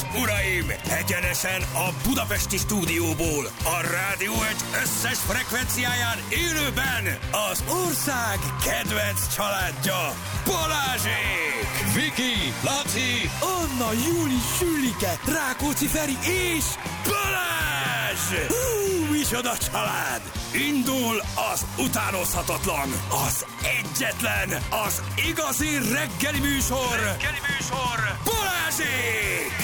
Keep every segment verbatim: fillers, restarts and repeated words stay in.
uraim! Egyenesen a budapesti stúdióból, a Rádió egy összes frekvenciáján élőben az ország kedvenc családja, Balázsék! Viki, Laci, Anna, Júli, Sülike, Rákóczi Feri és Balázs! Hú, micsoda család! Indul az utánozhatatlan, az egyetlen, az igazi reggeli műsor, reggeli műsor, Balázsék!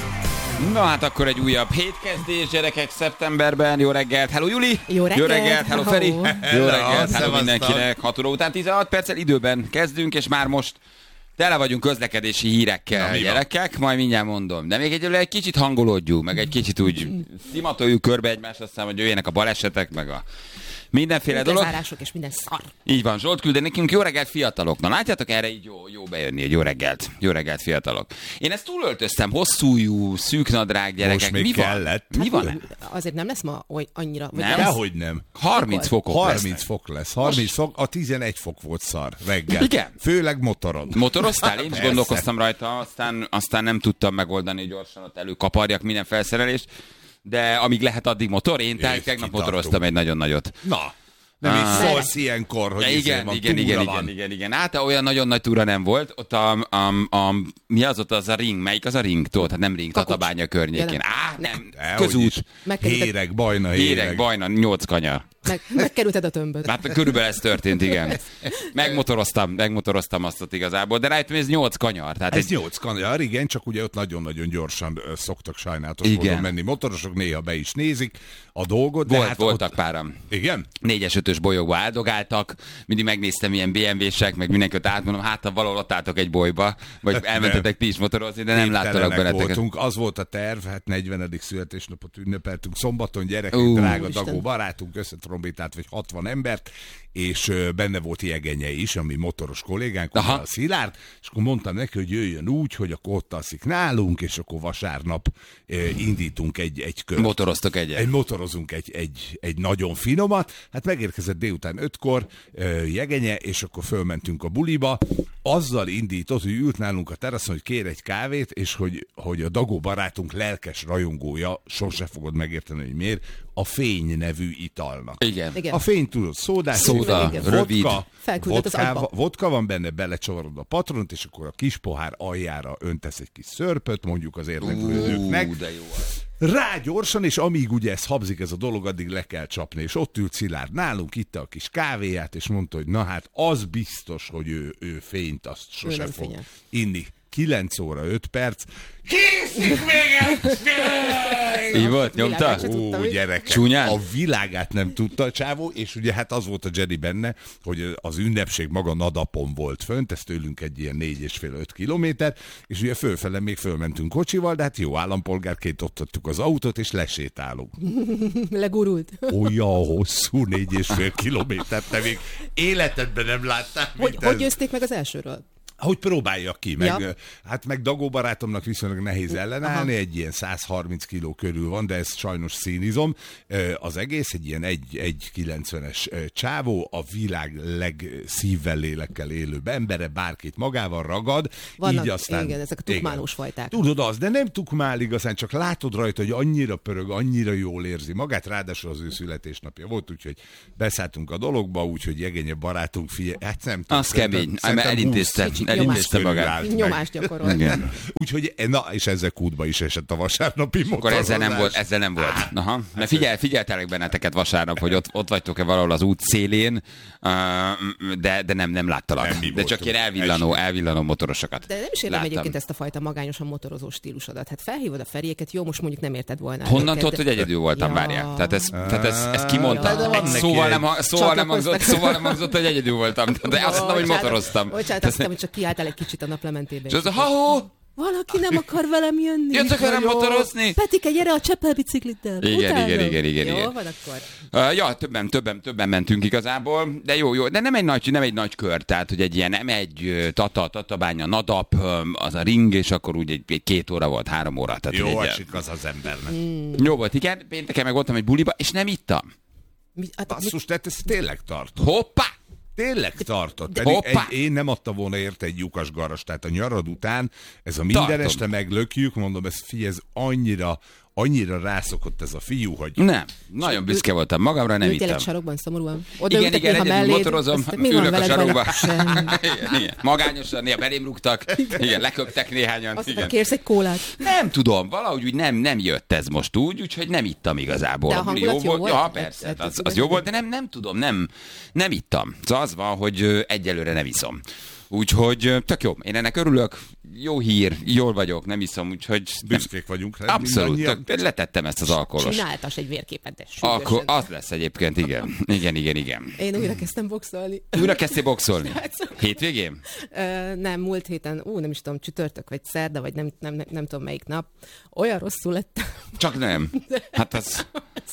Na hát akkor egy újabb hétkezdés, gyerekek, szeptemberben. Jó reggelt, hello Juli! Jó reggelt! Jó reggelt, hello Feri! Jó Hello, reggelt, hello szevasztok. mindenkinek! hat óra után tizenhat perccel időben kezdünk, és már most tele vagyunk közlekedési hírekkel, Na, gyerekek, majd mindjárt mondom. De még egyelőre egy kicsit hangolódjunk, meg egy kicsit úgy szimatoljuk körbe egymást, aztán, hogy jöjjenek a balesetek, meg a mindenféle dolog. Lezárások és minden szar. Így van, Zsolt küld nekünk jó reggelt, fiatalok. Na látjátok, erre így jó, jó bejönni, egy jó reggelt. Jó reggelt, fiatalok. Én ezt túlöltöztem, hosszújú, szűknadrág gyerekek. Most még Mi van? kellett. Mi van? Azért nem lesz ma oly annyira... vagy Nem? Dehogy nem. harminc fokok harminc lesznek. fok lesz. harminc fok, a tizenegy fok volt szar reggel. Igen. Főleg motorod. Motoroztál? Én is Persze. gondolkoztam rajta, aztán, aztán nem tudtam megoldani, gyorsan ott előkaparjak minden felszerelést, de amíg lehet, addig motor. Én tehát tegnap kitartunk. motoroztam egy nagyon nagyot. Na, nem is Ah. szólsz ilyenkor, hogy Ja, izé igen, van, igen, túra igen, van. igen, igen, igen. Hát olyan nagyon nagy túra nem volt. Ott a, a, a, mi az ott az a ring? Melyik az a ring? Tudod, hát nem ring, Kakucs. Tatabánya környékén. Ja, Á, nem, Dehogy közút. is. Megkerülted- Héreg, bajna, Héreg, héreg. bajna, nyolc kanyar. Meg, megkerülted a tömböt. Hát körülbelül ez történt, igen. Megmotoroztam, megmotoroztam azt ott igazából, de rájöttem, hogy ez nyolc kanyar. Tehát Ez egy, nyolc kanyar, igen, csak ugye ott nagyon-nagyon gyorsan ö, szoktak sajnálatos Igen. módon menni motorosok, néha be is nézik a dolgot. De volt, hát voltak ott... páram. Igen? Négyes, ötös bolyogba áldogáltak, mindig megnéztem ilyen bé em vé-sek, meg mindenkit átmondom, hát ha valahol ott álltok egy bolyba, vagy Hát elmentetek ti is motorozni, de nem láttalak Képtelenek benneteket. voltunk. Az volt a terv, hát negyvenedik születésnapot ünnepeltünk szombaton, gyerekek, Ú, drága Isten. Dagó barátunk, összetrombitált vagy hatvan embert, és ö, benne volt Jegenye is, ami motoros kollégánk, Aha. a Szilárd, és akkor mondtam neki, hogy jöjjön úgy, hogy akkor ott alszik nálunk, és akkor vasárnap ö, indítunk egy, egy kört. Motoroztok egyet. Egy motorozunk egy, egy, egy nagyon finomat, hát megérkezett délután ötkor ö, Jegenye, és akkor fölmentünk a buliba, azzal indított, hogy ült nálunk a teraszon, hogy kér egy kávét, és hogy, hogy a Dagó barátunk lelkes rajongója, sose fogod megérteni, hogy miért, a Fény nevű italnak. Igen. Igen. A fény tudod, szódás, Szóda, Igen. rövid. vodka, Felküldött az vodka, agyba. vodka van benne, belecsavarod a patront, és akkor a kis pohár aljára öntesz egy kis szörpöt, mondjuk az érdeklődőknek. Ú, de jó az. Rá gyorsan, és amíg ugye ez habzik ez a dolog, addig le kell csapni. És ott ült Szilárd nálunk, itte a kis kávéját, és mondta, hogy na hát az biztos, hogy ő, ő fényt azt sose nem fog fényel. inni. kilenc óra öt perc. Készik még egy Így volt, nyomta? Világát se tudta, Ó, hogy- gyerek, Csúnyán? a világát nem tudta a csávó, és ugye hát az volt a Jedi benne, hogy az ünnepség maga Nadapon volt fönt, ez tőlünk egy ilyen négy és fél öt kilométer, és ugye fölfele még fölmentünk kocsival, de hát jó állampolgárként ott adtuk az autót, és lesétálunk. Legurult. Olyan hosszú négy és fél kilométert, te még életedben nem láttál. Hogy, mint hogy ez. győzték meg az elsőről? Hogy próbálja ki, meg, Ja. hát meg Dagó barátomnak viszonylag nehéz ellenállni, egy ilyen száz harminc kiló körül van, de ez sajnos színizom. Ö, Az egész egy ilyen egy kilencvenes csávó, a világ legszívvel, lélekkel élőbb embere, bárkit magával ragad, Vannak, így aztán... igen, ezek a tukmálós fajták. Tudod az, de nem tukmál igazán, csak látod rajta, hogy annyira pörög, annyira jól érzi magát, ráadásul az ő születésnapja volt, úgyhogy beszálltunk a dologba, úgyhogy Jegenye barátunk fie, hát nem tudom. Az kemény, szerintem elintézte, húsz elintézte körül magát. állt meg. Nyomást gyakorol. Igen. Úgyhogy, na, és ezzel kútba is esett a vasárnapi Akkor motorozás. ezzel nem volt, ezzel nem volt. Aha. Mert figyel, figyeltelek benneteket vasárnap, hogy ott, ott vagytok-e valahol az út szélén, uh, de, de nem, nem láttalak. Nem mi de voltunk. csak ilyen elvillanó, Egy- elvillanó motorosokat. De nem is értem Láttam. egyébként ezt a fajta magányosan motorozó stílusodat. Hát felhívod a Feriéket, jó, most mondjuk nem érted volna. Honnan őket, tudod, de- hogy egyedül voltam, Ja. várjál? Tehát ez, tehát ez, ez Ja, kimondta. de van Egy neki szóval egy- nem, ha- szóval nem hangzott, Csatlakoztak. szóval nem hangzott, hogy egyedül voltam. De azt mondtam, hogy motoroztam. Bocsánat, azt hittem, hogy csak kiálltál egy kicsit a naplementébe. És az a ha-ho! Valaki nem akar velem jönni. Jöttök velem Jó. motorozni? Petike, gyere a Csepel bicikliddel. Igen, Utálom. igen, igen, igen, Jó, igen. van akkor. Uh, ja, többen, többen, többen mentünk igazából, de jó, jó, de nem egy nagy, nem egy nagy kör, tehát hogy egy ilyen, nem egy ö, Tata, Tatabánya, Nadap, ö, az a ring, és akkor úgy egy, egy két óra volt, három óra. Tehát Jó egy, esik az az embernek. jó volt, igen, pénteken meg voltam egy buliba, és nem ittam. Mi, hát, mi, Basszus, tehát ez tényleg tart. Hoppá! Tényleg tartott. De, Pedig egy, én nem adta volna érte egy lyukas garast. Tehát a nyarad után ez a minden Tartom. este meglökjük, mondom, ez figyelj, ez annyira, annyira rászokott ez a fiú, hogy... Nem, nagyon büszke voltam magamra, nem Ültél ittam. egy sarokban szomorúan? Oda Igen, ültek igen, néha egyedül melléd, motorozom, azt- mi van ülök a veled sarokba. vele? Semmi. Igen, igen. Magányosan, néha belém rúgtak, igen, leköptek néhányan. Azt Igen. kérsz egy kólát? Nem tudom, valahogy úgy nem, nem jött ez most úgy, úgyhogy nem ittam igazából. De a hangulat jó volt? Ja, Hát, persze, hát az, ez az jó volt, de nem, nem tudom, nem, nem ittam. Szóval az van, hogy ö, egyelőre nem iszom. Úgyhogy ö, tök jó, én ennek örülök, jó hír, jól vagyok, nem iszom, úgyhogy... Nem, Büszkék vagyunk rá. abszolút, mindannyian. tök, letettem ezt az alkoholos. Csináltas egy vérképet, de Akkor sürgősen. az lesz egyébként, igen. Igen, igen, igen. Én újra kezdtem boxolni. Újra kezdtél boxolni? Srácok. Hétvégén? Ö, nem, múlt héten, ú, nem is tudom, csütörtök vagy szerda, vagy nem, nem, nem, nem tudom melyik nap. Olyan rosszul lettem. Csak nem. Hát az...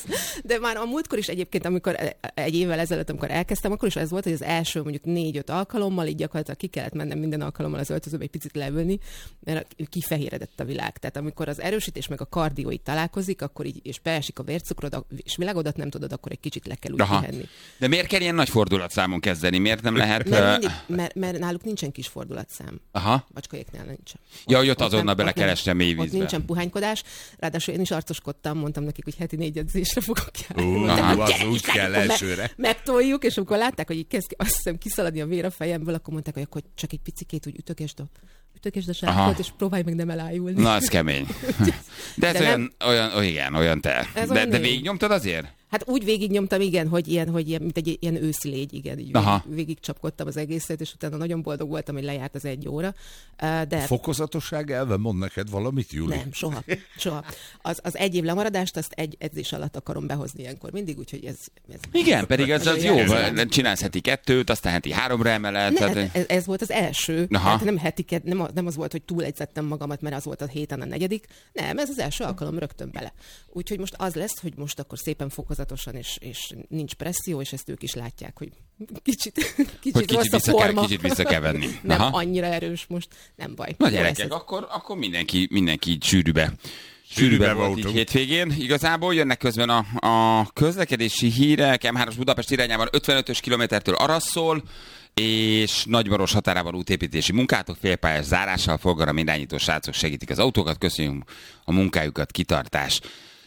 De már a múltkor is egyébként, amikor egy évvel ezelőtt, amikor elkezdtem, akkor is ez volt, hogy az első mondjuk négy-öt alkalommal, így gyakorlatilag ki kellett mennem minden alkalommal az öltözőbe egy picit leülni, mert kifehéredett a világ. Tehát amikor az erősítés meg a kardió így találkozik, akkor így, és beesik a vércukrod, és világodat nem tudod, akkor egy kicsit le kell úgy Aha. pihenni. De miért kell ilyen nagy fordulatszámon kezdeni? Miért nem lehet... Mert, ö, mindig, mert, mert náluk nincsen kis fordulatszám. Aha. Macskaéknél nincsen. Ja, hogy ott nem- azonnal bele ott kell nem- esnem mély Ott vízbe. nincsen puhánkodás, ráadásul én is arcoskodtam, mondtam nekik, hogy heti négy edzésre fogok járni. Ú, Mondták, aha. hogy az gyere, úgy és kell akkor me- elsőre. Megtoljuk, és amikor látták, hogy így kezd azt hiszem kiszaladni a vér a fejemből, akkor mondták, hogy akkor csak egy picikét úgy ütögesd a, ütögesd a sárkot, és próbálj meg nem elájulni. Na, ez kemény. De ez De olyan, olyan, olyan, igen, olyan te. Ez De, olyan de én. végignyomtad azért? Hát úgy végignyomtam, igen, hogy ilyen, hogy ilyen, mint egy ilyen őszi légy, igen, így Aha. végig, végigcsapkodtam az egészet, és utána nagyon boldog voltam, hogy lejárt az egy óra. Uh, De Fokozatosság elve mond neked valamit, Júli? nem, soha, soha. Az, az egy év lemaradást, azt egy edzés alatt akarom behozni ilyenkor mindig, úgyhogy ez... ez Igen, pedig ez az nagyon jó. jó. Csinálsz heti kettőt, aztán heti háromra emeled. Ne, Tehát, ez, ez volt az első. Aha. Tehát nem heti, ked- nem, a- nem az volt, hogy túlegyzettem magamat, mert az volt a héten a negyedik. Nem, ez az első alkalom, rögtön bele. Úgyhogy most az lesz, hogy most akkor szépen fokozatosan, és, és nincs presszió, és ezt ők is látják, hogy kicsit, kicsit, hogy rossz kicsit a vissza, kell, forma. kicsit vissza kell venni. Nem Aha. annyira erős most, nem baj. Na Jó lesz gyerekek, ez. akkor, akkor mindenki, mindenki így sűrűbe. Sűrűbe Sűrűbe volt így voltunk. hétvégén. Igazából jönnek közben a, a közlekedési hírek. M hármas Budapest irányában ötvenötös kilométertől Arasszól, és Nagymaros határában útépítési munkátok, félpályás zárással, forgalom irányító srácok segítik az autókat. Köszönjük a munkájukat, kitartás.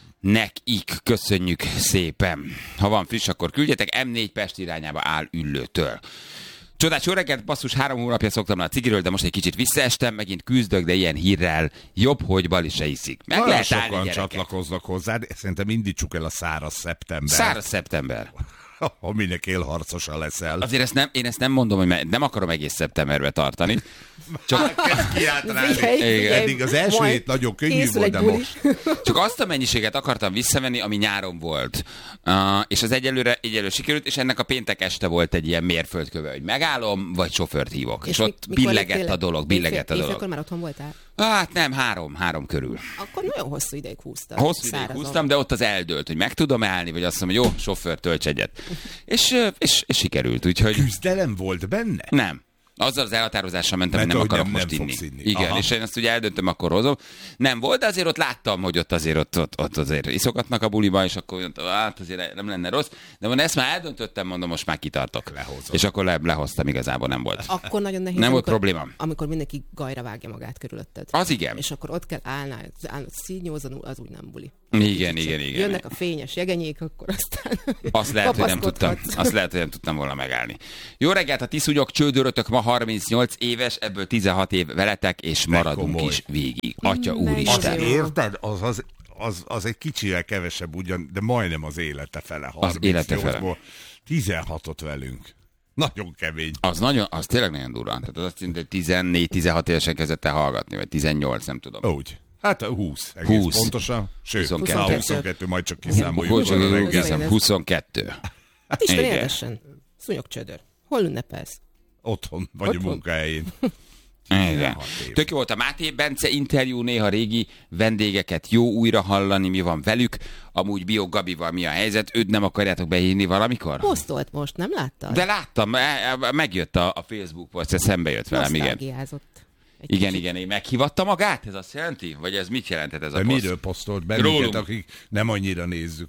Nekik köszönjük szépen. Ha van friss, akkor küldjetek. M négy Pest irányába áll Üllőtől. Csodás jó reggelt, basszus, három hónapja szoktam le a cigiről, de most egy kicsit visszaestem, megint küzdök, de ilyen hírrel jobb, hogy Bali se iszik. Meg Nagyon lehet állni, sokan gyerekek. csatlakoznak hozzá, de szerintem indítsuk el a száraz szeptember. Száraz szeptember. Aminek élharcosa leszel. Azért ezt nem, én ezt nem mondom, hogy me- nem akarom egész szeptemberbe tartani. Csak, Kezd kiátrálni. Figyelj, figyelj, Eddig az első majd hét nagyon könnyű készül volt, egy de buli. most. csak azt a mennyiséget akartam visszavenni, ami nyáron volt. Uh, és az egyelőre, egyelőre sikerült, és ennek a péntek este volt egy ilyen mérföldköve, hogy megállom, vagy sofőrt hívok. És, és mi- ott mikor billegett léptél- a dolog, billegett a éjfél- dolog. éjfélkor már otthon voltál? Hát nem, három, három körül. Akkor nagyon hosszú ideig húztad. Hosszú ideig szárazon. húztam, de ott az eldőlt, hogy meg tudom állni, vagy azt mondom, jó, sofőr, tölts egyet. És, ö, és, és sikerült, úgyhogy Küzdelem volt benne? nem. Azzal az elhatározással mentem, Mert hogy nem hogy akarok nem- most nem inni. fogsz inni. Igen, Aha. és én azt ugye eldöntöm, akkor hozom. Nem volt, de azért ott láttam, hogy ott azért ott, ott, ott azért iszogatnak a buliba, és akkor mondtam, hát azért nem lenne rossz. De mondom, ezt már eldöntöttem, mondom, most már kitartok. Lehozod. És akkor le, lehoztam, igazából nem volt. Akkor nagyon nehéz, Nem volt amikor, probléma. amikor mindenki gajra vágja magát körülötted. Az igen. És akkor ott kell állnál, állnod színjózanul, az úgy nem buli. Igen, igen, igen. Jönnek a fényes jegenyék, akkor aztán Azt lehet, hogy nem tudtam, kapaszkodhatsz. azt lehet, hogy nem tudtam volna megállni. Jó reggelt, a Tiszugyok csődörötök ma harmincnyolc éves, ebből tizenhat év veletek, és maradunk komoly. is végig. Atya Nagyon úristen. jó. Érted? Az, az, az, az egy kicsivel kevesebb ugyan, de majdnem az élete fele. Az élete fele. harmincnyolcból tizenhatot velünk. Nagyon kemény. Az nagyon, az tényleg nagyon durva. Tehát az azt jelenti, hogy tizennégy-tizenhat évesen kezdett el hallgatni, vagy tizennyolc, nem tudom. Úgy. Hát a húsz. Egész húsz. pontosan. Sőt, huszonkettő. huszonkettő. huszonkettő, majd csak kiszámoljuk. Bocs, volna reggel. hiszem, huszonkettő. Hát Isten Igen. érdesen. Szúnyogcsödör. Hol ünnepelsz? Otthon, vagy a Otthon. munkahelyén. Igen. tizenhat év. Tök jó volt a Máté Bence interjú, néha régi vendégeket jó újra hallani, mi van velük. Amúgy Bio Gabival mi a helyzet, őt nem akarjátok behívni valamikor? Posztolt most, nem láttad? De láttam, e- e- megjött a, a Facebook poszt, ez szembe jött velem, igen. Nosztalgiázott. Egy Igen, kicsit. igen, igen. Meghívatta magát? Ez azt jelenti? Vagy ez mit jelentett ez a De poszt? miről posztolt bennünket, Rólunk. akik nem annyira nézzük a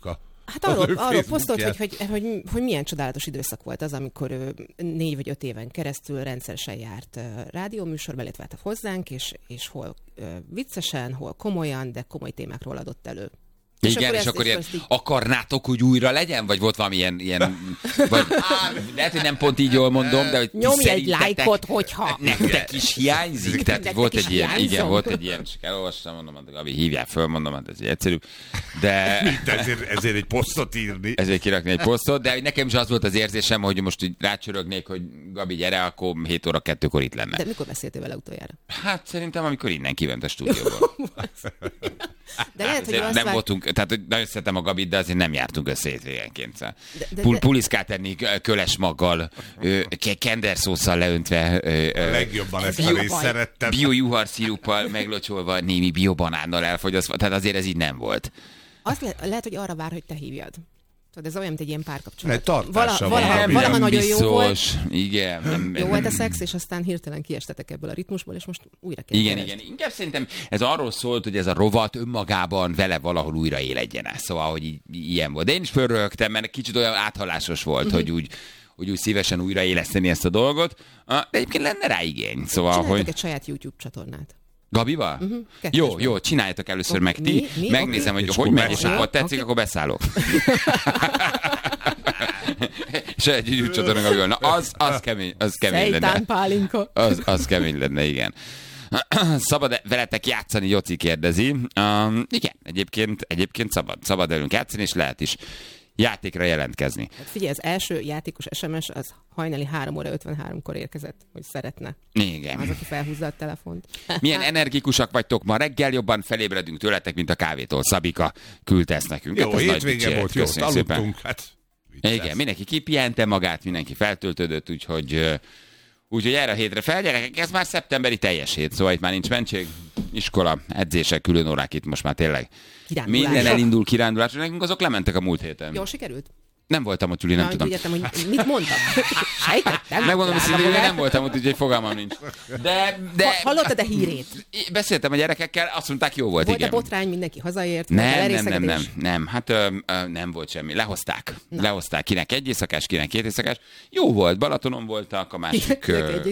Hát arról, arról posztolt, hogy, hogy, hogy, hogy milyen csodálatos időszak volt az, amikor ő négy vagy öt éven keresztül rendszeresen járt rádióműsorba, illetve hozzánk, és, és hol viccesen, hol komolyan, de komoly témákról adott elő. És igen, akkor és akkor ilyen, így... akarnátok, hogy újra legyen? Vagy volt valami ilyen, ilyen vagy, á, lehet, hogy nem pont így jól mondom, de hogy nyomj egy lájkot, hogyha... Nektek is hiányzik? Tehát volt egy ilyen, igen, volt egy ilyen, csak elolvassam, mondom, hogy Gabi, hívják föl, mondom, hát ez egy egyszerű. De... ezért, ezért egy posztot írni. Ezért kirakni egy posztot, de nekem is az volt az érzésem, hogy most így rácsörögnék, hogy Gabi, gyere, akkor hét óra kettőkor itt lenne. De mikor beszéltél vele utoljára? Hát szerintem, amikor innen kiment a stúdióból. De lehet, hogy nem vár... voltunk, tehát hogy nagyon szeretem a Gabit, de azért nem jártunk össze hétvégenként. De, de, Pul- de... Puliszkát enni köles maggal, kenderszósszal leöntve. A legjobban ezt a részt szerettem. Bio-juhar sziruppal meglocsolva, némi biobanánnal elfogyasztva. Tehát azért ez így nem volt. Azt le- lehet, hogy arra vár, hogy te hívjad. Tudod, ez olyan, mint egy ilyen párkapcsolat. Tartása Vala, valaha, valaha nagyon biztos. jó volt. Igen. Nem, jó volt a szex, és aztán hirtelen kiestetek ebből a ritmusból, és most újra kell. Igen, keresd. Igen. Inkább szerintem ez arról szólt, hogy ez a rovat önmagában vele valahol újra éledjen el. Szóval, hogy így, ilyen volt. De én is fölrögtem, mert kicsit olyan áthallásos volt, uh-huh. hogy úgy hogy úgy szívesen újraéleszteni ezt a dolgot. De egyébként lenne rá igény. Szóval, csináltak hogy... egy saját YouTube csatornát. Gabival? Uh-huh. Jó, jó, csináljátok először oh, meg ti. Mi? Mi? Megnézem, okay. hogy hogy megy, és akkor tetszik, okay. akkor beszállok. És egy YouTube csatorna Gabival. Na, az, az kemény, az kemény lenne. Szejtán pálinka. Az, az kemény lenne, igen. Szabad veletek játszani, Joci kérdezi. Um, igen, egyébként, egyébként szabad. Szabad velünk játszani, és lehet is játékra jelentkezni. Hát figyelj, az első játékos es em es az hajnali három óra ötvenháromkor érkezett, hogy szeretne. Igen. Az, aki felhúzza a telefont. Milyen energikusak vagytok ma reggel, jobban felébredünk tőletek, mint a kávétól. Szabika küldte ezt nekünk. Jó, hát hétvége volt, jó, aludtunk. Hát, igen, mindenki kipihente magát, mindenki feltöltődött, úgyhogy, úgyhogy erre a hétre fel, gyerekek, ez már szeptemberi teljes hét, szóval itt már nincs mentség, iskola, edzések, külön órák, itt most már tényleg minden elindul kirándulásra. Nekünk azok lementek a múlt héten. Jól sikerült? Nem voltam ott, Üli, nem Na, tudom. Úgy értem, hogy mit mondtam. Sejtettem. Megmondom, hogy nem voltam ott, úgyhogy fogalmam nincs. De, de... Hallottad a hírét? Beszéltem a gyerekekkel, azt mondták, jó volt, volt igen. Volt a botrány, mindenki hazaért? Nem, nem, nem, nem, nem. Hát ö, ö, nem volt semmi. Lehozták. Na. Lehozták. Kinek egy éjszakás, kinek két éjszakás. Jó volt, Balatonon voltak, a másik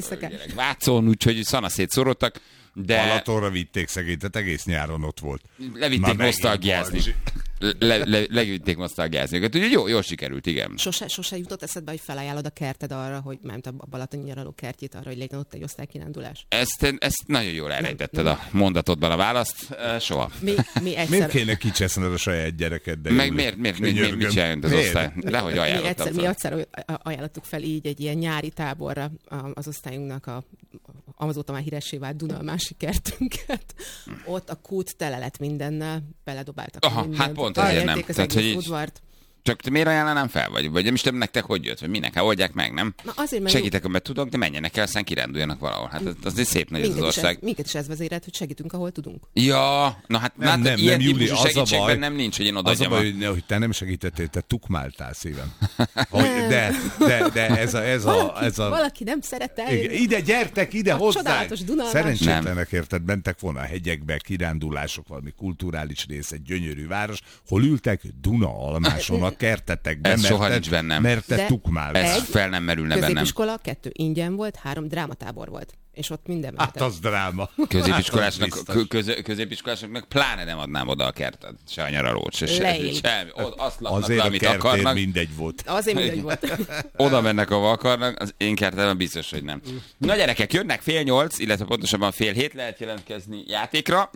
Vácon, úgyhogy szanaszét szorodtak. De... Balatonra vitték szegényet, egész nyáron ott volt. Levitték nosztalgiázni. Le, le, levitték nosztalgiázni. Úgyhogy jó, jól sikerült, igen. Sose, sose jutott eszedbe, hogy felajánlod a kerted arra, hogy ment a Balatoni nyaraló kertjét arra, hogy legyen ott egy osztálykirándulás? Ezt, ezt nagyon jól elrejtetted a mondatodban a választ. Soha. Mi, mi egyszer... Miért kéne kicseszned a saját gyerekeddel? Meg miért, miért, miért, miért mit csináljunk az osztály? Dehogy ajánlottam. Mi egyszer, mi egyszer ajánlottuk fel így egy ilyen nyári táborra az osztályunknak a azóta már híressé vált Duna a másik kertünket. Ott a kút tele lett mindennel, beledobáltak. Aha, mindent. hát pont ezért nem. Tehát, hogy így... Csak miért ajánlanám fel? Vagy, vagy nem is tudom, nektek hogy jött? Vagy minek? Hát oldják meg, nem? Na azért, mert segítek, amit tudok, de menjenek el, aztán kiránduljanak valahol. Hát az, az egy szép nagy az ország. Ez, minket is ez vezérelt, hogy segítünk, ahol tudunk. Ja, na hát nem, hát nem, ilyen nem, típusú Júli, segítségben baj, nem nincs, hogy én oda az a baj, hogy, hogy te nem segítettél, te tukmáltál szívem. Hogy, de, de, de ez a... Ez valaki, a, ez a valaki nem szerette. Ide, gyertek, ide hozzánk! Szerencsétlenek, érted, mentek volna a hegyekbe, kirándulások, valami kulturális rész, egy gyönyörű város, hol ültek Duna almáson a kertetekben. Ez soha nincs bennem. Mert te tukmál. Ez fel nem merülne bennem. Középiskola, kettő ingyen volt, három drámatábor volt. És ott minden hát az dráma. Középiskolásnak, hát köz, középiskolásnak pláne nem adnám oda a kertet. Se a nyaralót, se semmi. Azt laknak le, amit akarnak. mindegy volt. Azért mindegy volt. Oda mennek, ahova akarnak, az én kertemben biztos, hogy nem. Na gyerekek, jönnek fél nyolc, illetve pontosabban fél hét, lehet jelentkezni játékra.